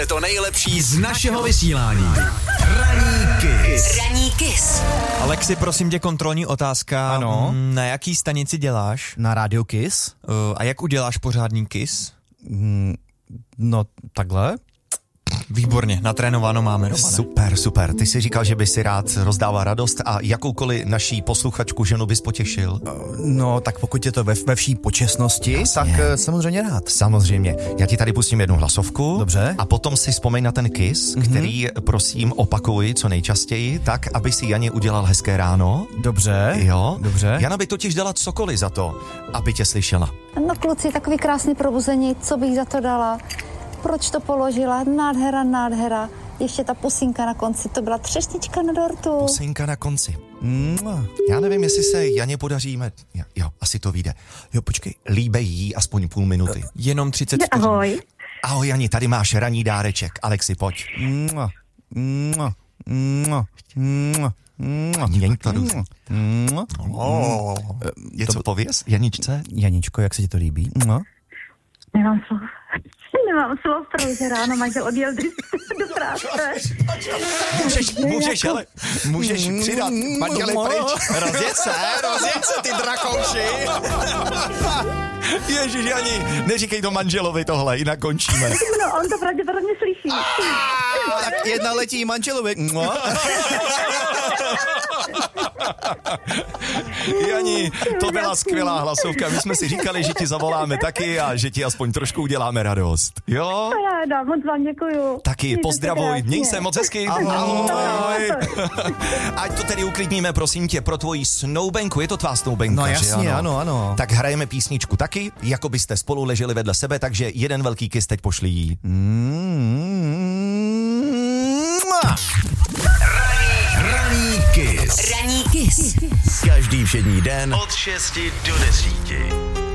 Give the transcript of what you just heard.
Je to nejlepší z našeho vysílání. Ranní Kiss. Alexi, prosím tě, kontrolní otázka. Ano. Na jaký stanici děláš? Na Radio Kiss? A jak uděláš pořádný kiss? No, takhle. Výborně, natrénováno máme, Romane. Super. Ty jsi říkal, že by si rád rozdával radost a jakoukoliv naší posluchačku ženu bys potěšil. No, tak pokud je to ve vší počestnosti, Jasně. tak samozřejmě rád. Samozřejmě. Já ti tady pustím jednu hlasovku. Dobře. A potom si vzpomeň na ten kiss, který, prosím, opakuj co nejčastěji, tak, aby si Janě udělal hezké ráno. Dobře. Jo? Dobře. Jana by totiž dala cokoliv za to, aby tě slyšela. No kluci, takový krásný probuzení, co bych za to dala? Proč to položila? Nádhera. Ještě ta pusinka na konci, to byla třešnička na dortu. Pusinka na konci. Já nevím, jestli se Janě podaří Jo, asi to vyjde. Jo, počkej, líbej jí aspoň půl minuty. Jenom 30 vteřin. Ahoj. Ahoj Jani, tady máš ranní dáreček. Alexi, pojď. Měň to ruce. Něco pověz, Janičce? Janičko, jak se ti to líbí? Nemám slov, protože ráno manžel odjel do práce. Můžeš přidat manželi pryč. Rozjeď se, ty drakouši. Ježiš, Jani, neříkej to manželovi tohle, jinak končíme. No, on to pravděpodobně slyší. Tak jedna letí manželovi. Jani, to byla skvělá hlasovka. My jsme si říkali, že ti zavoláme taky a že ti aspoň trošku uděláme radost. Jo? Já moc vám děkuju. Taky pozdravuj, měj se moc hezky. Ahoj. Ať to tedy uklidníme, prosím tě, pro tvoji snoubenku. Je to tvá snoubenka, No že jasně, ano. Tak hrajeme písničku taky, jako byste spolu leželi vedle sebe, takže jeden velký kiss teď pošli jí. Ranní Kiss. Ranní Kiss. Každý všední den od 6 do 10.